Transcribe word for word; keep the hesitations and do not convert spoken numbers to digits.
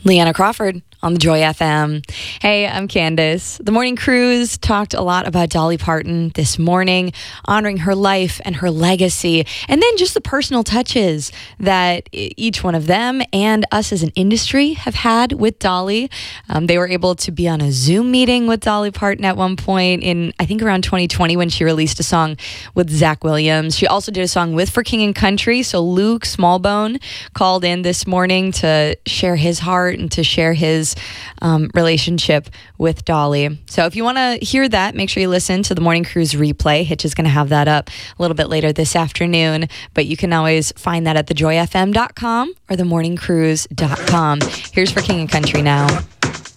Leanna Crawford on the Joy F M. Hey, I'm Candace. The Morning Cruise talked a lot about Dolly Parton this morning, honoring her life and her legacy, and then just the personal touches that each one of them and us as an industry have had with Dolly. Um, they were able to be on a Zoom meeting with Dolly Parton at one point in, I think, around twenty twenty when she released a song with Zach Williams. She also did a song with For King and Country, so Luke Smallbone called in this morning to share his heart and to share his um, relationship with Dolly. So if you want to hear that, make sure you listen to the Morning Cruise replay. Hitch is going to have that up a little bit later this afternoon, but you can always find that at the joy f m dot com or the morning cruise dot com. Here's For King and Country now.